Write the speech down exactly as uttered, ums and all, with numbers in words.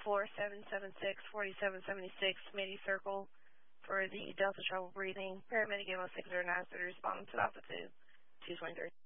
four seven seven six, four seven seven six, Smitty Circle for the Delta Trouble Breathing. Paramedic A one six zero nine, so responding to Alpha two, two twenty-three.